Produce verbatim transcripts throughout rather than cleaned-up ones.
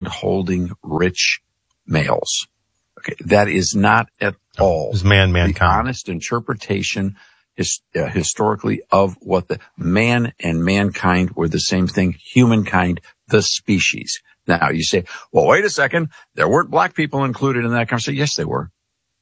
land-holding rich males. Okay, that is not at all it's man, mankind. the honest interpretation his, uh, historically of what the man and mankind were the same thing, humankind, the species. Now, you say, well, wait a second, there weren't black people included in that conversation. Yes, they were.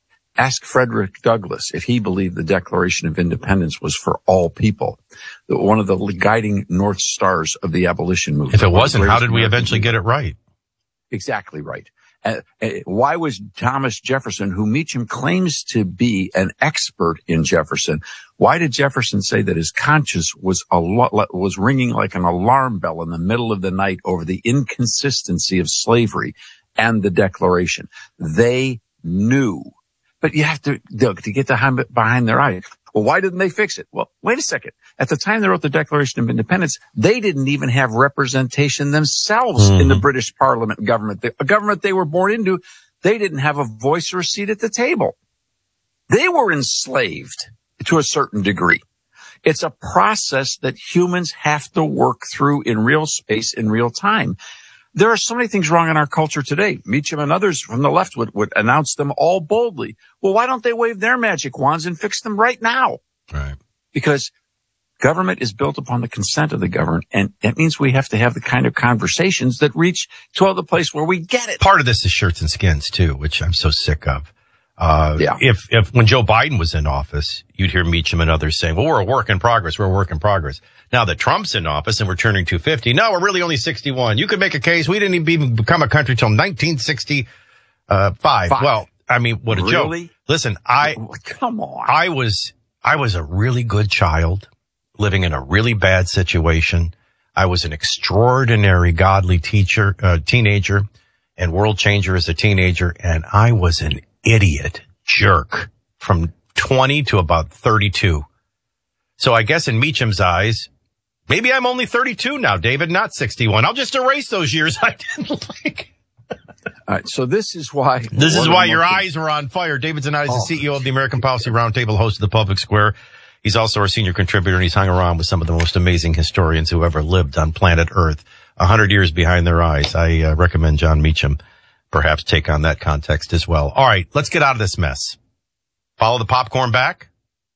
Ask Frederick Douglass if he believed the Declaration of Independence was for all people. One of the guiding north stars of the abolition movement. If it wasn't, how did we eventually get it right? Exactly right. Uh, uh, why was Thomas Jefferson, who Meacham claims to be an expert in Jefferson, why did Jefferson say that his conscience was a lo- was ringing like an alarm bell in the middle of the night over the inconsistency of slavery and the Declaration? They knew. But you have to, to get behind, behind their eyes. Well, why didn't they fix it? Well, wait a second. At the time they wrote the Declaration of Independence, they didn't even have representation themselves mm-hmm. in the British Parliament government. The government they were born into, they didn't have a voice or a seat at the table. They were enslaved to a certain degree. It's a process that humans have to work through in real space, in real time. There are so many things wrong in our culture today. Meacham and others from the left would, would announce them all boldly. Well, why don't they wave their magic wands and fix them right now? Right. Because government is built upon the consent of the governed, and it means we have to have the kind of conversations that reach to the place where we get it. Part of this is shirts and skins, too, which I'm so sick of. Uh, yeah. if, if when Joe Biden was in office, you'd hear Meacham and others saying, well, we're a work in progress. We're a work in progress. Now that Trump's in office and we're turning two fifty, no, we're really only sixty-one. You could make a case. We didn't even become a country till nineteen sixty-five. Five. Well, I mean, what a really? joke. Listen, I, come on. I was, I was a really good child living in a really bad situation. I was an extraordinary godly teacher, uh, teenager and world changer as a teenager. And I was an idiot jerk from twenty to about thirty-two. So I guess in Meacham's eyes, maybe I'm only thirty-two now, David, not sixty-one. I'll just erase those years I didn't like. All right, so this is why. This is why your eyes were on fire. David Zanaida is oh. the C E O of the American Policy Roundtable, host of the Public Square. He's also our senior contributor, and he's hung around with some of the most amazing historians who ever lived on planet Earth. A hundred years behind their eyes. I uh, recommend John Meacham perhaps take on that context as well. All right, let's get out of this mess. Follow the popcorn back.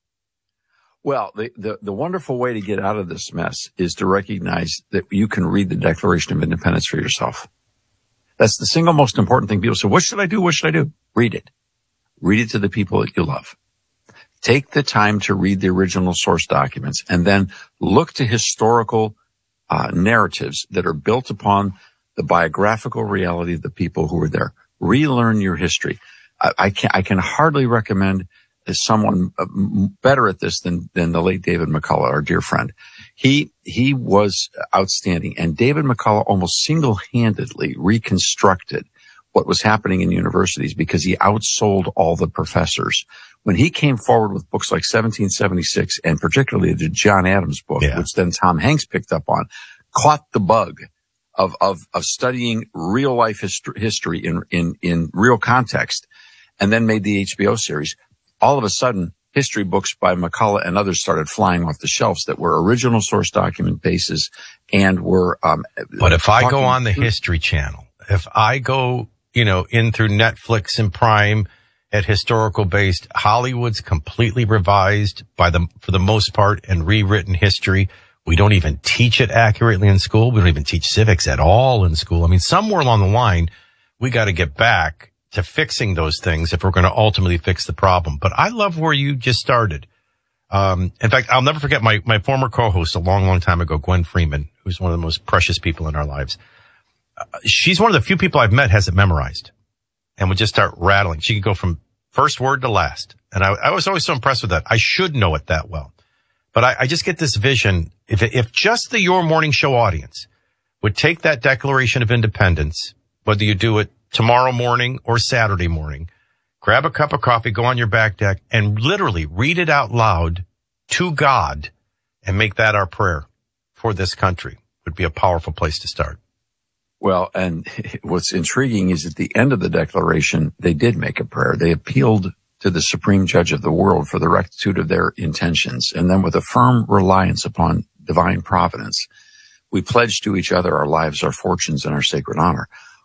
Well, the, the, the wonderful way to get out of this mess is to recognize that you can read the Declaration of Independence for yourself. That's the single most important thing. People say, what should I do? What should I do? Read it. Read it to the people that you love. Take the time to read the original source documents and then look to historical uh, narratives that are built upon the biographical reality of the people who were there. Relearn your history. I, I can I can hardly recommend someone better at this than than the late David McCullough, our dear friend. He he was outstanding, and David McCullough almost single-handedly reconstructed what was happening in universities because he outsold all the professors. When he came forward with books like seventeen seventy-six, and particularly the John Adams book, yeah. which then Tom Hanks picked up on, caught the bug of of of studying real life hist- history in in in real context, and then made the H B O series. All of a sudden, history books by McCullough and others started flying off the shelves that were original source document bases and were. Um, but if I go on the History Channel, if I go, you know, in through Netflix and Prime at historical based, Hollywood's completely revised by the for the most part and rewritten history. We don't even teach it accurately in school. We don't even teach civics at all in school. I mean, somewhere along the line, we got to get back to fixing those things if we're going to ultimately fix the problem. But I love where you just started. Um, in fact, I'll never forget my, my former co-host a long, long time ago, Gwen Freeman, who's one of the most precious people in our lives. Uh, she's one of the few people I've met has it memorized and would just start rattling. She could go from first word to last. And I, I was always so impressed with that. I should know it that well. But I, I just get this vision. If, if just the Your Morning Show audience would take that Declaration of Independence, whether you do it tomorrow morning or Saturday morning, grab a cup of coffee, go on your back deck, and literally read it out loud to God and make that our prayer for this country, would be a powerful place to start. Well, and what's intriguing is at the end of the Declaration, they did make a prayer. They appealed to the Supreme Judge of the world for the rectitude of their intentions. And then with a firm reliance upon divine providence, we pledged to each other our lives, our fortunes, and our sacred honor.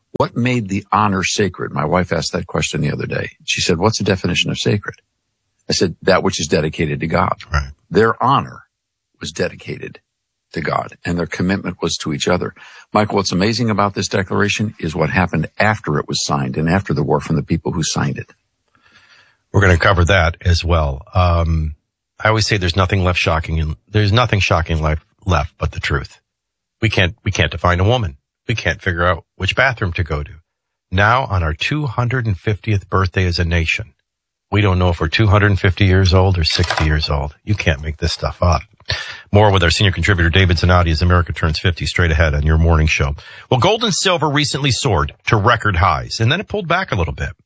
What made the honor sacred? My wife asked that question the other day. She said, what's the definition of sacred? I said, that which is dedicated to God. Right. Their honor was dedicated to God, and their commitment was to each other. Michael, what's amazing about this declaration is what happened after it was signed and after the war from the people who signed it. We're going to cover that as well. Um, I always say there's nothing left shocking, in, there's nothing shocking left, left but the truth. We can't, we can't define a woman. We can't figure out which bathroom to go to. Now, on our two hundred fiftieth birthday as a nation, we don't know if we're two hundred fifty years old or sixty years old. You can't make this stuff up. More with our senior contributor, David Zanotti, as America turns fifty, straight ahead on your morning show. Well, gold and silver recently soared to record highs, and then it pulled back a little bit.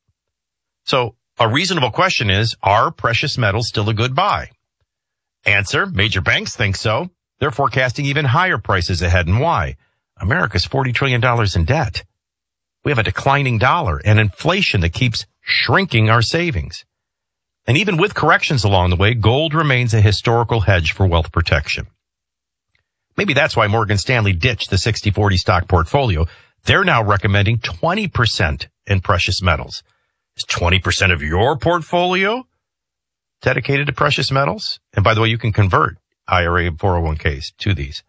So a reasonable question is, are precious metals still a good buy? Answer, major banks think so. They're forecasting even higher prices ahead, and why? America's forty trillion dollars in debt. We have a declining dollar and inflation that keeps shrinking our savings. And even with corrections along the way, gold remains a historical hedge for wealth protection. Maybe that's why Morgan Stanley ditched the sixty forty stock portfolio. They're now recommending twenty percent in precious metals. Is twenty percent of your portfolio dedicated to precious metals? And by the way, you can convert I R A and four oh one k's to these.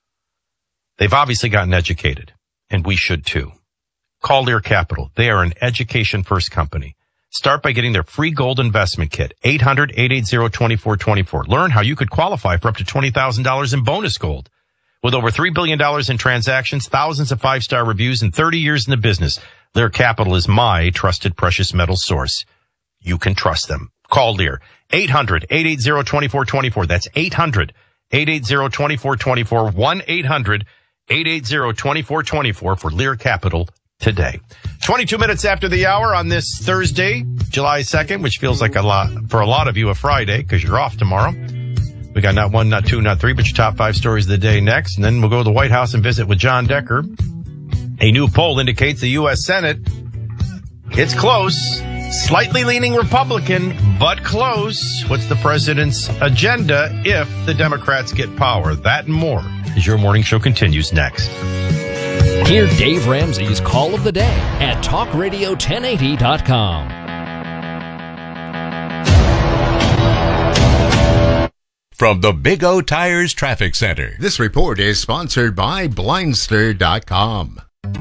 They've obviously gotten educated, and we should too. Call Lear Capital. They are an education-first company. Start by getting their free gold investment kit, eight hundred, eight eight zero, two four two four. Learn how you could qualify for up to twenty thousand dollars in bonus gold. With over three billion dollars in transactions, thousands of five-star reviews, and thirty years in the business, Lear Capital is my trusted precious metal source. You can trust them. Call Lear, eight hundred, eight eight zero, two four two four. That's eight hundred, eight eight zero, two four two four, one eight hundred, eight eight zero, two four two four for Lear Capital today. twenty-two minutes after the hour on this Thursday, July second, which feels like a lot for a lot of you a Friday because you're off tomorrow. We got not one, not two, not three, but your top five stories of the day next. And then we'll go to the White House and visit with John Decker. A new poll indicates the U S Senate, it's close, slightly leaning Republican, but close. What's the president's agenda if the Democrats get power? That and more as your morning show continues next. Hear Dave Ramsey's Call of the Day at talk radio ten eighty dot com. From the Big O Tires Traffic Center, This report is sponsored by Blindster dot com.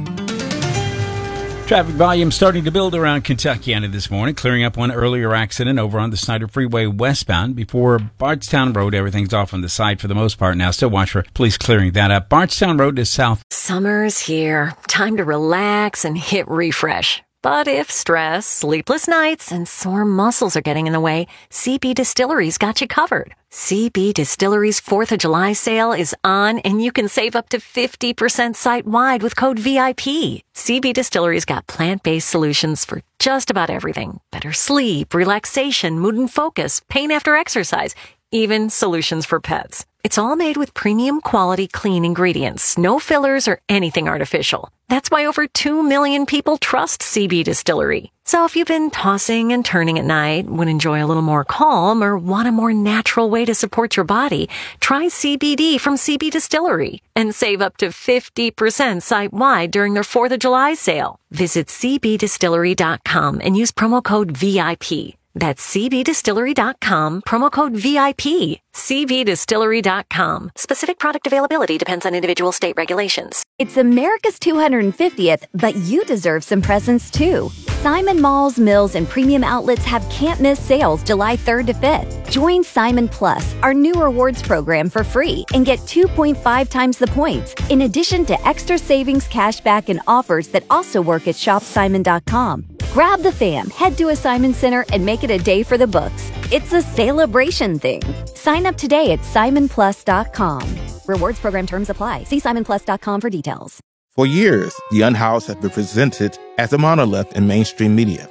Traffic volume starting to build around Kentuckiana this morning, clearing up one earlier accident over on the Snyder Freeway westbound before Bardstown Road. Everything's off on the side for the most part now. Still watch for police clearing that up. Bardstown Road is south. Summer's here. Time to relax and hit refresh. But if stress, sleepless nights, and sore muscles are getting in the way, C B Distillery's got you covered. C B Distillery's fourth of July sale is on, and you can save up to fifty percent site-wide with code V I P. C B Distillery's got plant-based solutions for just about everything. Better sleep, relaxation, mood and focus, pain after exercise, even solutions for pets. It's all made with premium quality clean ingredients, no fillers or anything artificial. That's why over two million people trust C B Distillery. So if you've been tossing and turning at night, would enjoy a little more calm, or want a more natural way to support your body, try C B D from C B Distillery and save up to fifty percent site-wide during their fourth of July sale. Visit c b distillery dot com and use promo code V I P. That's c b distillery dot com, promo code V I P. c b distillery dot com. Specific product availability depends on individual state regulations. It's America's two hundred fiftieth, but you deserve some presents too. Simon Malls, Mills, and premium outlets have can't-miss sales July third to fifth. Join Simon Plus, our new rewards program, for free and get two point five times the points, in addition to extra savings, cashback, and offers that also work at shop simon dot com. Grab the fam, head to a Simon Center, and make it a day for the books. It's a celebration thing. Sign up today at simon plus dot com. Rewards program terms apply. See simon plus dot com for details. For years, The Unhoused has been presented as a monolith in mainstream media.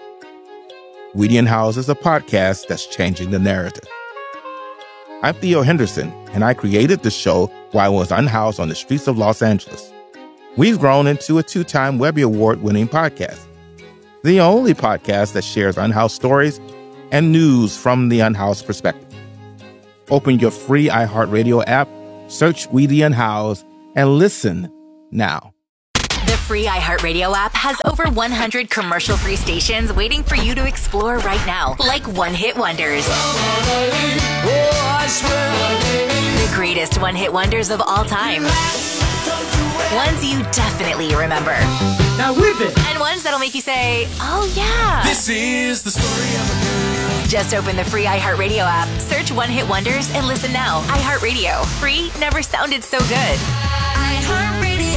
We the Unhoused is a podcast that's changing the narrative. I'm Theo Henderson, and I created the show while I was unhoused on the streets of Los Angeles. We've grown into a two-time Webby Award-winning podcast, the only podcast that shares unhoused stories and news from the unhoused perspective. Open your free iHeartRadio app, search We the Unhoused, and listen now. The free iHeartRadio app has over one hundred commercial-free stations waiting for you to explore right now, like one-hit wonders. The greatest one-hit wonders of all time. Ones you definitely remember. Now whip it! And ones that'll make you say, oh yeah. This is the story of a girl. Just open the free iHeartRadio app, search One Hit Wonders, and listen now. iHeartRadio. Free never sounded so good. iHeartRadio.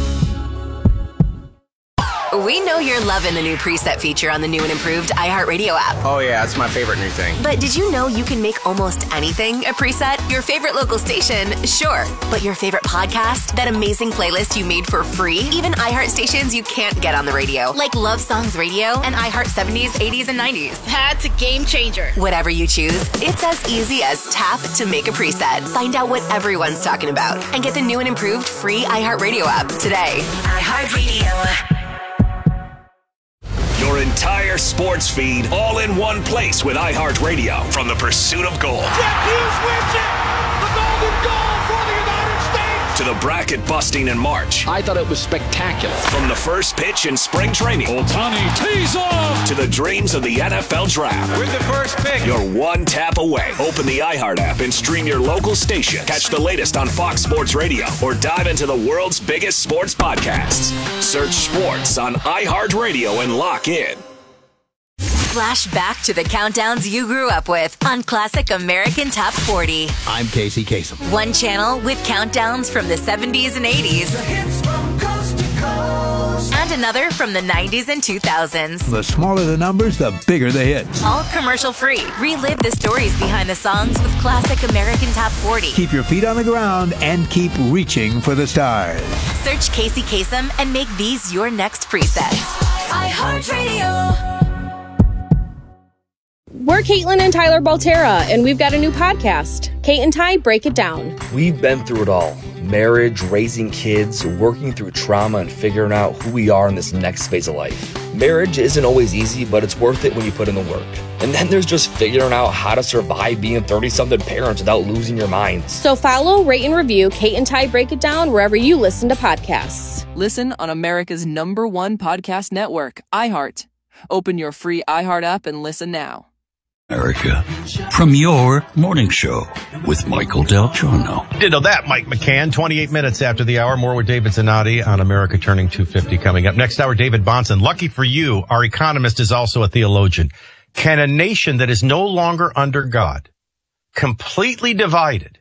We know you're loving the new preset feature on the new and improved iHeartRadio app. Oh yeah, it's my favorite new thing. But did you know you can make almost anything a preset? Your favorite local station, sure. But your favorite podcast? That amazing playlist you made for free? Even iHeart stations you can't get on the radio, like Love Songs Radio and iHeart seventies, eighties, and nineties. That's a game changer. Whatever you choose, it's as easy as tap to make a preset. Find out what everyone's talking about and get the new and improved free iHeartRadio app today. iHeartRadio. Your entire sports feed all in one place with iHeartRadio from the pursuit of gold. Jack Hughes wins it! The golden goal for the United States! To the bracket busting in March. I thought it was spectacular. From the first pitch in spring training. Ohtani tees off! To the dreams of the N F L draft. With the first pick. You're one tap away. Open the iHeart app and stream your local station. Catch the latest on Fox Sports Radio or dive into the world's biggest sports podcasts. Search sports on iHeartRadio and lock in. Flash back to the countdowns you grew up with on Classic American Top forty. I'm Casey Kasem. One channel with countdowns from the seventies and eighties. The hits from coast to coast. And another from the nineties and two thousands. The smaller the numbers, the bigger the hits. All commercial free. Relive the stories behind the songs with Classic American Top forty. Keep your feet on the ground and keep reaching for the stars. Search Casey Kasem and make these your next presets. iHeartRadio. We're Caitlin and Tyler Baltera, and we've got a new podcast, Kate and Ty Break It Down. We've been through it all. Marriage, raising kids, working through trauma, and figuring out who we are in this next phase of life. Marriage isn't always easy, but it's worth it when you put in the work. And then there's just figuring out how to survive being thirty-something parents without losing your mind. So follow, rate, and review Kate and Ty Break It Down wherever you listen to podcasts. Listen on America's number one podcast network, iHeart. Open your free iHeart app and listen now. America, from your morning show with Michael Del Giorno. Ditto that, Mike McCann. twenty-eight minutes after the hour. More with David Zanotti on America Turning two fifty coming up. Next hour, David Bonson. Lucky for you, our economist is also a theologian. Can a nation that is no longer under God, completely divided,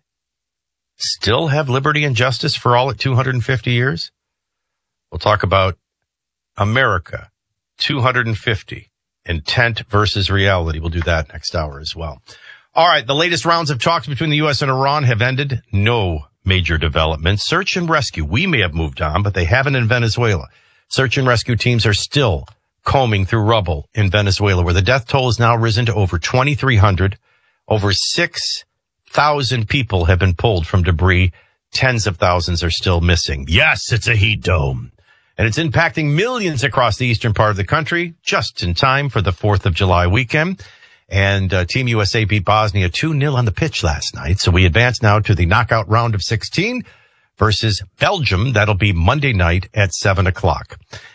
still have liberty and justice for all at two hundred fifty years? We'll talk about America two hundred fifty. Intent versus reality. We'll do that next hour as well. All right. The latest rounds of talks between the U S and Iran have ended. No major developments. Search and rescue. We may have moved on, but they haven't in Venezuela. Search and rescue teams are still combing through rubble in Venezuela, where the death toll has now risen to over twenty-three hundred. Over six thousand people have been pulled from debris. Tens of thousands are still missing. Yes, it's a heat dome. And it's impacting millions across the eastern part of the country, just in time for the fourth of July weekend. And uh, Team U S A beat Bosnia two nil on the pitch last night. So we advance now to the knockout round of sixteen versus Belgium. That'll be Monday night at seven o'clock.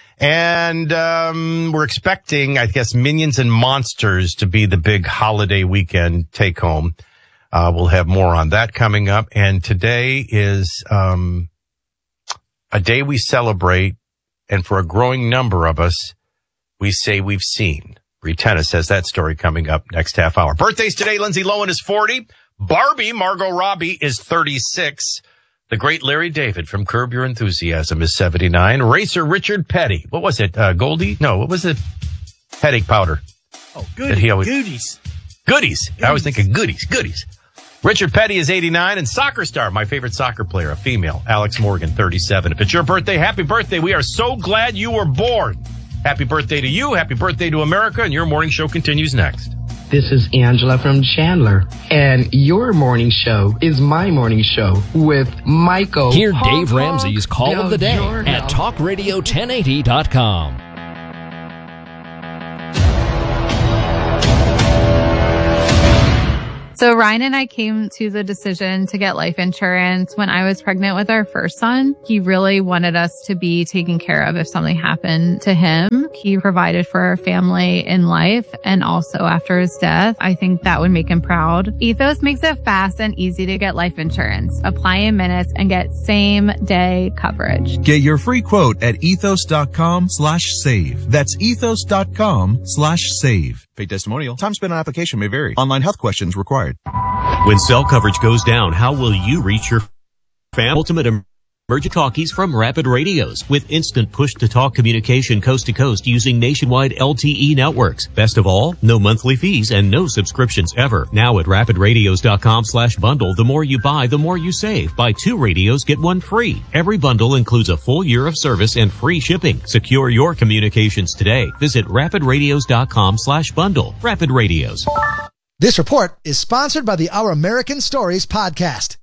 And um we're expecting, I guess, Minions and Monsters to be the big holiday weekend take-home. Uh We'll have more on that coming up. And today is um a day we celebrate. And for a growing number of us, we say we've seen. Bree Tennis has that story coming up next half hour. Birthdays today, Lindsay Lohan is forty. Barbie, Margot Robbie, is thirty-six. The great Larry David from Curb Your Enthusiasm is seventy-nine. Racer Richard Petty. What was it? Uh, Goldie? No, what was it? Headache powder. Oh, goodies. He always, goodies. Goodies. Goodies. I was thinking goodies, goodies. Richard Petty is eighty-nine, and soccer star, my favorite soccer player, a female, Alex Morgan, thirty-seven. If it's your birthday, happy birthday. We are so glad you were born. Happy birthday to you. Happy birthday to America. And your morning show continues next. This is Angela from Chandler, and your morning show is my morning show with Michael. Hear Dave Ramsey's Call of the Day at talk radio ten eighty dot com. So Ryan and I came to the decision to get life insurance when I was pregnant with our first son. He really wanted us to be taken care of if something happened to him. He provided for our family in life and also after his death. I think that would make him proud. Ethos makes it fast and easy to get life insurance. Apply in minutes and get same day coverage. Get your free quote at ethos.com slash save. That's ethos.com slash save. Paid testimonial. Time spent on application may vary. Online health questions required. When cell coverage goes down, how will you reach your family? Ultimate Emergent Talkies from Rapid Radios with instant push-to-talk communication coast to coast using nationwide L T E networks. Best of all, no monthly fees and no subscriptions ever. Now at rapidradios.com slash bundle, the more you buy, the more you save. Buy two radios, get one free. Every bundle includes a full year of service and free shipping. Secure your communications today. Visit rapidradios.com slash bundle. Rapid Radios. This report is sponsored by the Our American Stories podcast.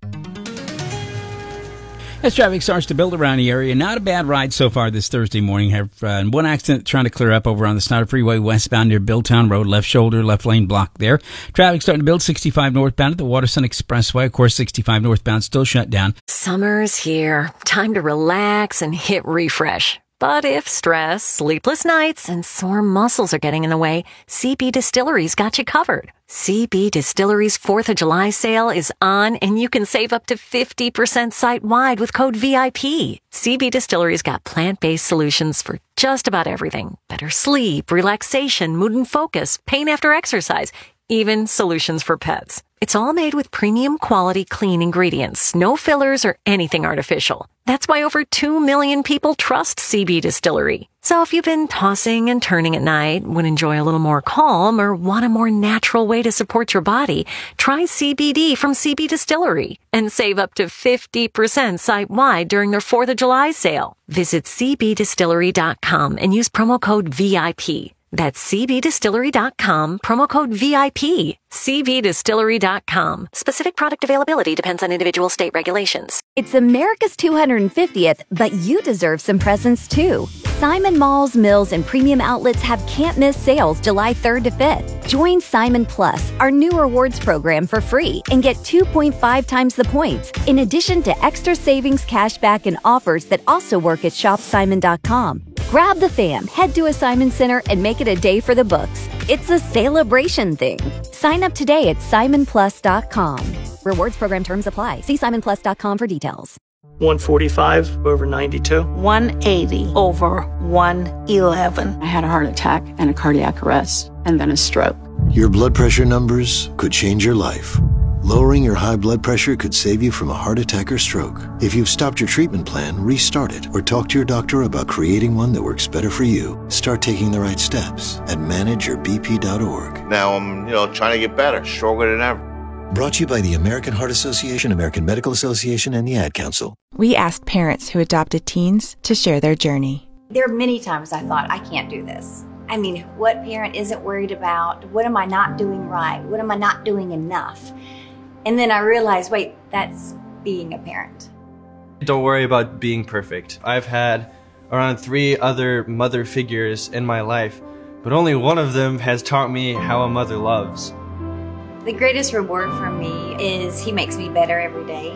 As traffic starts to build around the area, not a bad ride so far this Thursday morning. Have uh, one accident trying to clear up over on the Snyder Freeway westbound near Billtown Road, left shoulder, left lane blocked there. Traffic starting to build sixty-five northbound at the Waterson Expressway. Of course, sixty-five northbound still shut down. Summer's here. Time to relax and hit refresh. But if stress, sleepless nights, and sore muscles are getting in the way, C B Distillery's got you covered. C B Distillery's fourth of July sale is on, and you can save up to fifty percent site-wide with code V I P. C B Distillery's got plant-based solutions for just about everything. Better sleep, relaxation, mood and focus, pain after exercise, even solutions for pets. It's all made with premium quality clean ingredients, no fillers or anything artificial. That's why over two million people trust C B Distillery. So if you've been tossing and turning at night, would enjoy a little more calm, or want a more natural way to support your body, try C B D from C B Distillery and save up to fifty percent site-wide during their fourth of July sale. Visit c b distillery dot com and use promo code V I P. That's c b distillery dot com, promo code V I P. c b distillery dot com. Specific product availability depends on individual state regulations. It's America's two hundred fiftieth, but you deserve some presents too. Simon Malls, Mills, and Premium Outlets have can't-miss sales July third to fifth. Join Simon Plus, our new rewards program, for free and get two point five times the points, in addition to extra savings, cashback, and offers that also work at shop simon dot com. Grab the fam, head to a Simon Center, and make it a day for the books. It's a celebration thing. Sign up today at simon plus dot com. Rewards program terms apply. See simon plus dot com for details. one forty-five over ninety-two. one eighty over one eleven. I had a heart attack and a cardiac arrest and then a stroke. Your blood pressure numbers could change your life. Lowering your high blood pressure could save you from a heart attack or stroke. If you've stopped your treatment plan, restart it or talk to your doctor about creating one that works better for you. Start taking the right steps at manage your b p dot org. Now I'm, you know, trying to get better, stronger than ever. Brought to you by the American Heart Association, American Medical Association, and the Ad Council. We asked parents who adopted teens to share their journey. There are many times I thought, I can't do this. I mean, what parent isn't worried about? What am I not doing right? What am I not doing enough? And then I realized, wait, that's being a parent. Don't worry about being perfect. I've had around three other mother figures in my life, but only one of them has taught me how a mother loves. The greatest reward for me is he makes me better every day.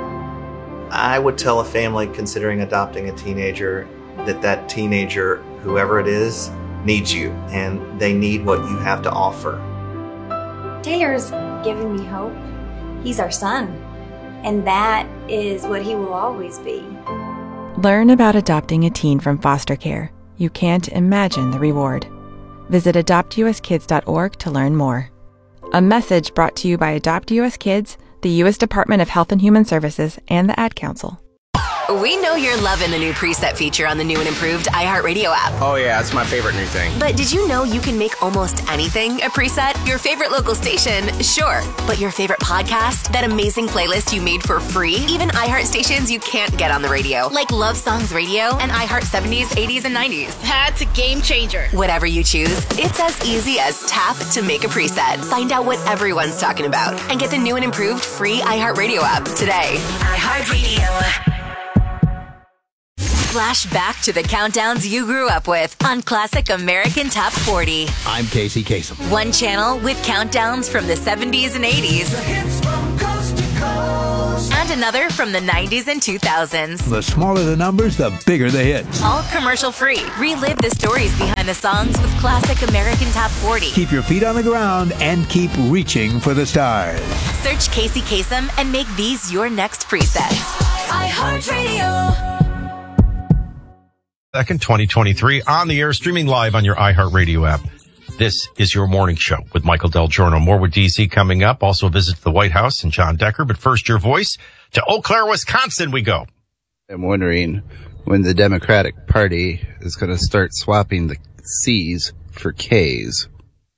I would tell a family considering adopting a teenager that that teenager, whoever it is, needs you, and they need what you have to offer. Taylor's given me hope. He's our son, and that is what he will always be. Learn about adopting a teen from foster care. You can't imagine the reward. Visit adopt u s kids dot org to learn more. A message brought to you by Adopt U S Kids, the U S Department of Health and Human Services, and the Ad Council. We know you're loving the new preset feature on the new and improved iHeartRadio app. Oh yeah, it's my favorite new thing. But did you know you can make almost anything a preset? Your favorite local station, sure. But your favorite podcast? That amazing playlist you made for free? Even iHeart stations you can't get on the radio, like Love Songs Radio and iHeart seventies, eighties, and nineties. That's a game changer. Whatever you choose, it's as easy as tap to make a preset. Find out what everyone's talking about and get the new and improved free iHeartRadio app today. iHeartRadio. Flash back to the countdowns you grew up with on Classic American Top forty. I'm Casey Kasem. One channel with countdowns from the seventies and eighties. The hits from coast to coast. And another from the nineties and two thousands. The smaller the numbers, the bigger the hits. All commercial free. Relive the stories behind the songs with Classic American Top forty. Keep your feet on the ground and keep reaching for the stars. Search Casey Kasem and make these your next presets. iHeartRadio. Second, twenty twenty-three, on the air, streaming live on your iHeartRadio app. This is your morning show with Michael Del Giorno. More with D C coming up. Also a visit to the White House and John Decker. But first, your voice. To Eau Claire, Wisconsin we go. I'm wondering when the Democratic Party is going to start swapping the C's for K's.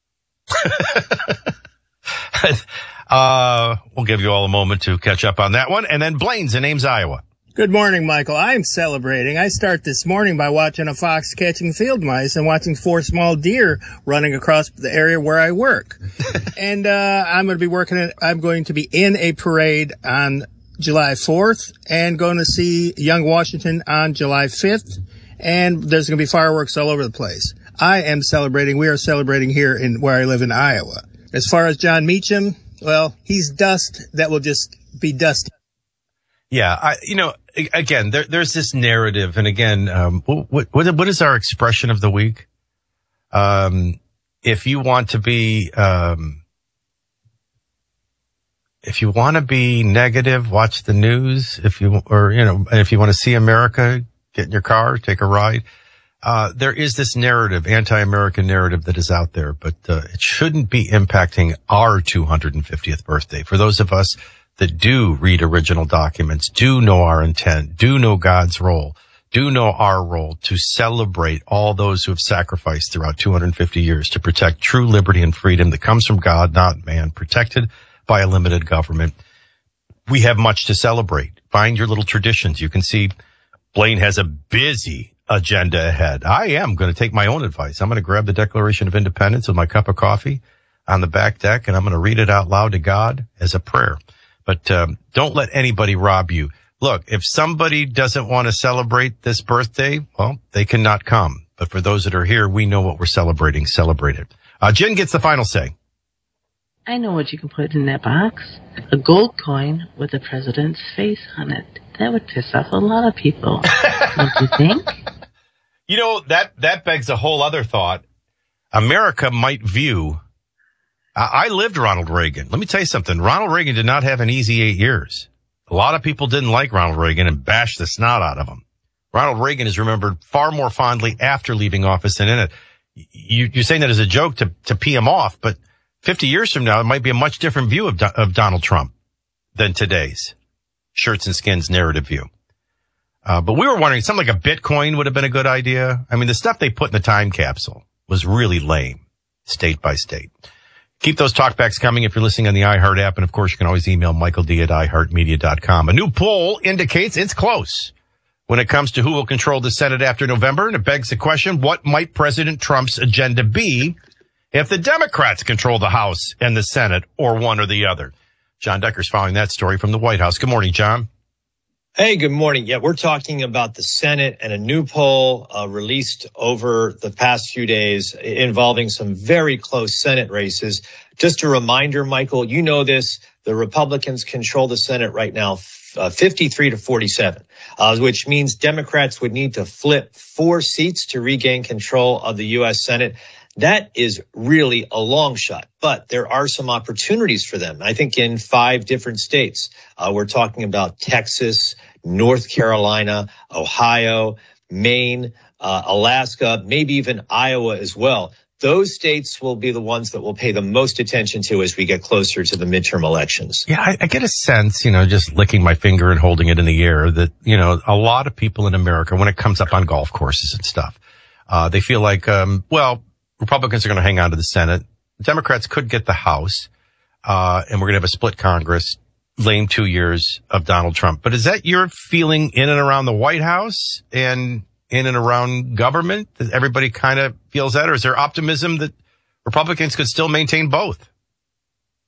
uh, we'll give you all a moment to catch up on that one. And then Blaine's in Ames, Iowa. Good morning, Michael. I'm celebrating. I start this morning by watching a fox catching field mice and watching four small deer running across the area where I work. and uh I'm going to be working at, I'm going to be in a parade on July fourth and going to see Young Washington on July fifth. And there's going to be fireworks all over the place. I am celebrating. We are celebrating here in where I live in Iowa. As far as John Meacham, well, he's dust that will just be dust. Yeah, I, you know, again, there, there's this narrative, and again, um, what, what, what is our expression of the week? Um, if you want to be, um, if you want to be negative, watch the news. If you, or, you know, if you want to see America, get in your car, take a ride. Uh, there is this narrative, anti-American narrative that is out there, but, uh, it shouldn't be impacting our two hundred fiftieth birthday. For those of us that do read original documents, do know our intent, do know God's role, do know our role to celebrate all those who have sacrificed throughout two hundred fifty years to protect true liberty and freedom that comes from God, not man, protected by a limited government. We have much to celebrate. Find your little traditions. You can see Blaine has a busy agenda ahead. I am going to take my own advice. I'm going to grab the Declaration of Independence with my cup of coffee on the back deck, and I'm going to read it out loud to God as a prayer. But um, don't let anybody rob you. Look, if somebody doesn't want to celebrate this birthday, well, they cannot come. But for those that are here, we know what we're celebrating. Celebrate it. Uh, Jen gets the final say. I know what you can put in that box. A gold coin with the president's face on it. That would piss off a lot of people. Don't you think? You know, that, that begs a whole other thought. America might view... I lived Ronald Reagan. Let me tell you something. Ronald Reagan did not have an easy eight years. A lot of people didn't like Ronald Reagan and bashed the snot out of him. Ronald Reagan is remembered far more fondly after leaving office than in it. You, you're saying that as a joke to, to pee him off, but fifty years from now, it might be a much different view of, of Donald Trump than today's shirts and skins narrative view. Uh, but we were wondering, something like a Bitcoin would have been a good idea. I mean, the stuff they put in the time capsule was really lame, state by state. Keep those talkbacks coming if you're listening on the iHeart app. And, of course, you can always email Michael D at i heart media dot com. A new poll indicates it's close when it comes to who will control the Senate after November. And it begs the question, what might President Trump's agenda be if the Democrats control the House and the Senate, or one or the other? John Decker's following that story from the White House. Good morning, John. Hey, good morning. Yeah, we're talking about the Senate and a new poll uh, released over the past few days involving some very close Senate races. Just a reminder, Michael, you know this, the Republicans control the Senate right now, uh, fifty-three to forty-seven, uh, which means Democrats would need to flip four seats to regain control of the U S Senate. That is really a long shot, but there are some opportunities for them. I think in five different states, uh, we're talking about Texas, North Carolina, Ohio, Maine, uh, Alaska, maybe even Iowa as well. Those states will be the ones that we'll pay the most attention to as we get closer to the midterm elections. Yeah, I, I get a sense, you know, just licking my finger and holding it in the air that, you know, a lot of people in America, when it comes up on golf courses and stuff, uh, they feel like, um, well, Republicans are going to hang on to the Senate. Democrats could get the House, uh, and we're going to have a split Congress, lame two years of Donald Trump. But is that your feeling in and around the White House and in and around government? That everybody kind of feels that? Or is there optimism that Republicans could still maintain both?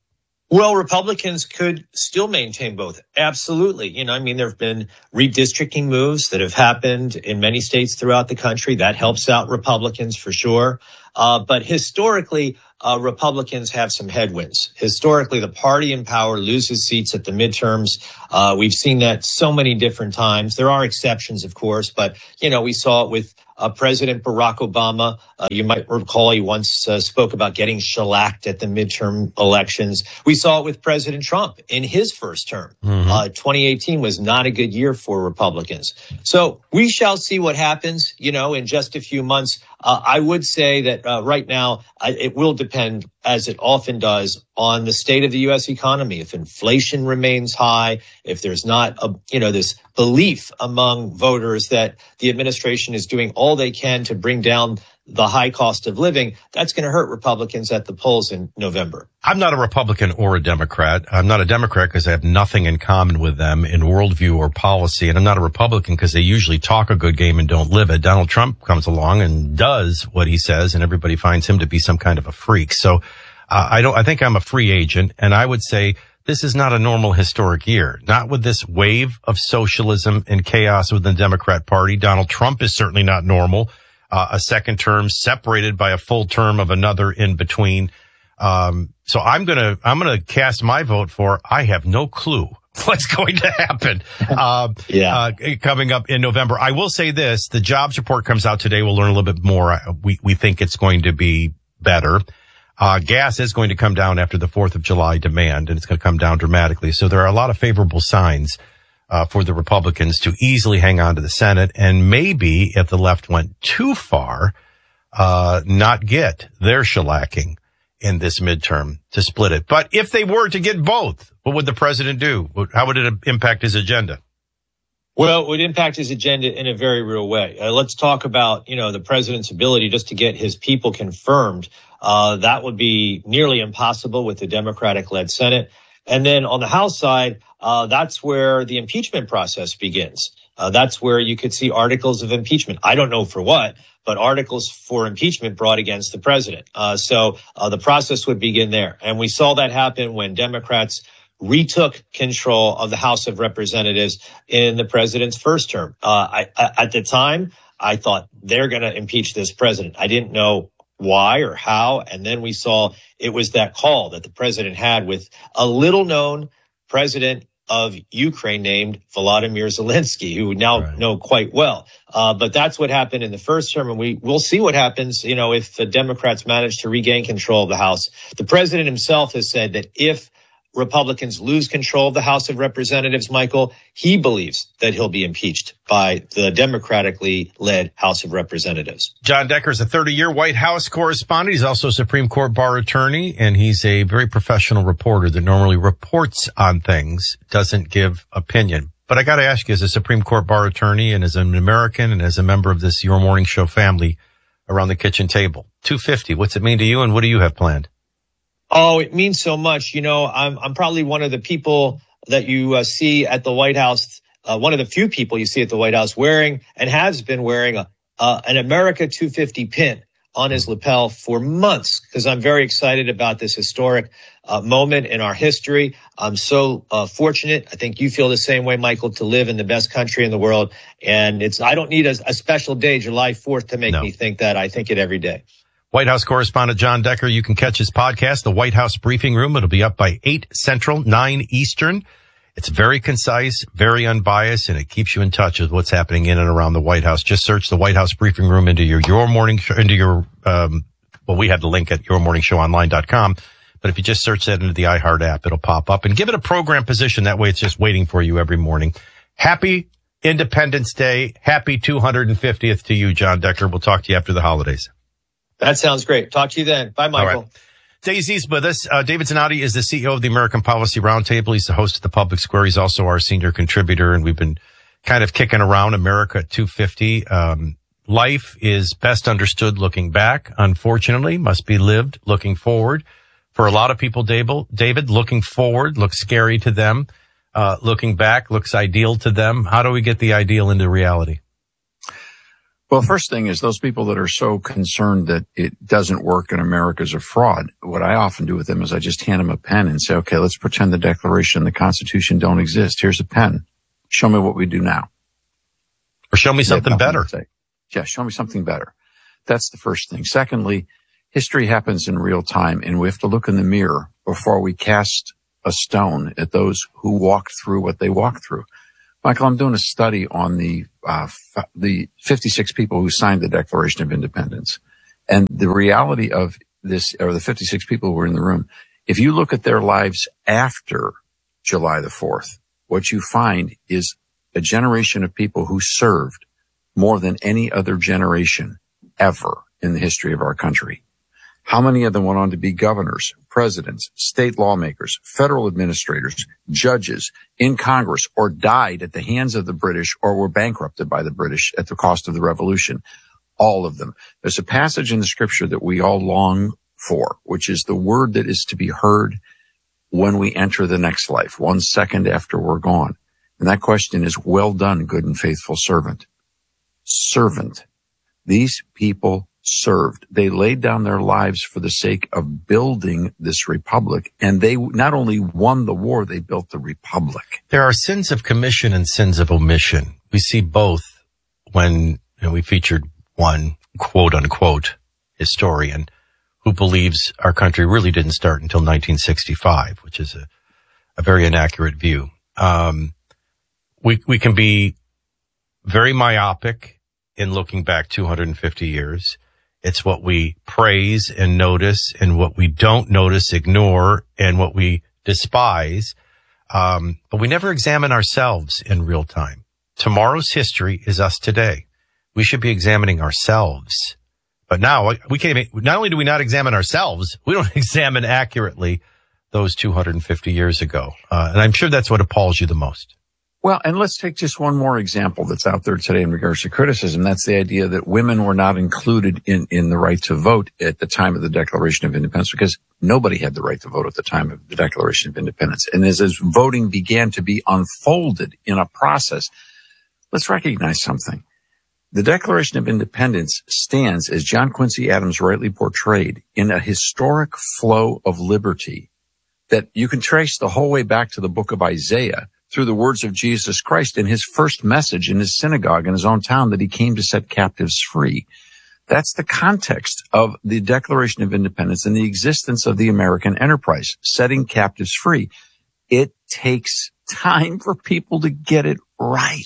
Well, Republicans could still maintain both. Absolutely. You know, I mean, there have been redistricting moves that have happened in many states throughout the country. That helps out Republicans for sure. Uh, but historically, uh, Republicans have some headwinds. Historically, the party in power loses seats at the midterms. Uh, we've seen that so many different times. There are exceptions, of course, but, you know, we saw it with Uh, President Barack Obama. Uh, you might recall he once uh, spoke about getting shellacked at the midterm elections. We saw it with President Trump in his first term. Mm-hmm. Uh, twenty eighteen was not a good year for Republicans. So we shall see what happens, you know, in just a few months. Uh, I would say that uh, right now uh, it will depend, as it often does, on the state of the U S economy. If inflation remains high, if there's not a, you know, this belief among voters that the administration is doing all they can to bring down the high cost of living, that's going to hurt Republicans at the polls in November. I'm not a Republican or a Democrat. I'm not a Democrat because I have nothing in common with them in worldview or policy. And I'm not a Republican because they usually talk a good game and don't live it. Donald Trump comes along and does what he says, and everybody finds him to be some kind of a freak. So uh, I don't, I think I'm a free agent, and I would say this is not a normal historic year, not with this wave of socialism and chaos within the Democrat Party. Donald Trump is certainly not normal. Uh, a second term separated by a full term of another in between. Um, so I'm going to, I'm going to cast my vote for, I have no clue what's going to happen. Uh, yeah. uh, coming up in November. I will say this, the jobs report comes out today. We'll learn a little bit more. We, we think it's going to be better. Uh, gas is going to come down after the fourth of July demand, and it's going to come down dramatically. So there are a lot of favorable signs Uh, for the Republicans to easily hang on to the Senate, and maybe if the left went too far, uh, not get their shellacking in this midterm to split it. But if they were to get both, what would the president do? How would it impact his agenda? Well, it would impact his agenda in a very real way. Uh, let's talk about, you know, the president's ability just to get his people confirmed. Uh, that would be nearly impossible with the Democratic-led Senate. And then on the House side, uh, that's where the impeachment process begins. Uh, that's where you could see articles of impeachment. I don't know for what, but articles for impeachment brought against the president. Uh, so uh, the process would begin there. And we saw that happen when Democrats retook control of the House of Representatives in the president's first term. Uh, I, I, at the time, I thought they're going to impeach this president. I didn't know why or how. And then we saw it was that call that the president had with a little known president of Ukraine named Volodymyr Zelensky, who we now right. know quite well. Uh, but that's what happened in the first term. And we will see what happens, you know, if the Democrats manage to regain control of the House. The president himself has said that if Republicans lose control of the House of Representatives, Michael, he believes that he'll be impeached by the democratically led House of Representatives. John Decker is a thirty-year White House correspondent. He's also a Supreme Court bar attorney, and he's a very professional reporter that normally reports on things, doesn't give opinion. But I got to ask you, as a Supreme Court bar attorney and as an American and as a member of this Your Morning Show family around the kitchen table, two fifty, what's it mean to you, and what do you have planned? Oh, it means so much. You know, I'm I'm probably one of the people that you uh, see at the White House, uh, one of the few people you see at the White House wearing and has been wearing a, uh, an America two fifty pin on his lapel for months, because I'm very excited about this historic uh, moment in our history. I'm so uh, fortunate. I think you feel the same way, Michael, to live in the best country in the world. And it's I don't need a, a special day, July fourth, to make no. me think that. I think it every day. White House correspondent John Decker, you can catch his podcast, The White House Briefing Room. It'll be up by eight Central, nine Eastern. It's very concise, very unbiased, and it keeps you in touch with what's happening in and around the White House. Just search The White House Briefing Room into your, your morning, show, into your, um, well, we have the link at your morning show online dot com. But if you just search that into the iHeart app, it'll pop up, and give it a program position. That way it's just waiting for you every morning. Happy Independence Day. Happy two hundred fiftieth to you, John Decker. We'll talk to you after the holidays. That sounds great. Talk to you then. Bye, Michael. Right. Daisy's with us. Uh, David Zanotti is the C E O of the American Policy Roundtable. He's the host of the Public Square. He's also our senior contributor, and we've been kind of kicking around America at two fifty. Um, life is best understood looking back. Unfortunately, must be lived looking forward. For a lot of people, David, looking forward looks scary to them. Uh, looking back looks ideal to them. How do we get the ideal into reality? Well, the first thing is those people that are so concerned that it doesn't work and America's a fraud. What I often do with them is I just hand them a pen and say, okay, let's pretend the Declaration and the Constitution don't exist. Here's a pen. Show me what we do now. Or show me something better. Yeah, show me something better. That's the first thing. Secondly, history happens in real time, and we have to look in the mirror before we cast a stone at those who walked through what they walked through. Michael, I'm doing a study on the uh, f- the fifty-six people who signed the Declaration of Independence. And the reality of this, or the fifty-six people who were in the room, if you look at their lives after July the fourth, what you find is a generation of people who served more than any other generation ever in the history of our country. How many of them went on to be governors, presidents, state lawmakers, federal administrators, judges in Congress, or died at the hands of the British or were bankrupted by the British at the cost of the Revolution? All of them. There's a passage in the scripture that we all long for, which is the word that is to be heard when we enter the next life, one second after we're gone. And that question is, well done, good and faithful servant. Servant. These people served. They laid down their lives for the sake of building this republic. And they not only won the war, they built the republic. There are sins of commission and sins of omission. We see both when you know, we featured one quote unquote historian who believes our country really didn't start until nineteen sixty-five, which is a, a very inaccurate view. Um, we, we can be very myopic in looking back two hundred fifty years. It's what we praise and notice, and what we don't notice, ignore, and what we despise. Um, but we never examine ourselves in real time. Tomorrow's history is us today. We should be examining ourselves. But now we can't even, not only do we not examine ourselves, we don't examine accurately those two hundred fifty years ago. Uh, and I'm sure that's what appalls you the most. Well, and let's take just one more example that's out there today in regards to criticism. That's the idea that women were not included in, in the right to vote at the time of the Declaration of Independence, because nobody had the right to vote at the time of the Declaration of Independence. And as, as voting began to be unfolded in a process, let's recognize something. The Declaration of Independence stands, as John Quincy Adams rightly portrayed, in a historic flow of liberty that you can trace the whole way back to the book of Isaiah, through the words of Jesus Christ in his first message in his synagogue in his own town, that he came to set captives free. That's the context of the Declaration of Independence and the existence of the American enterprise, setting captives free. It takes time for people to get it right.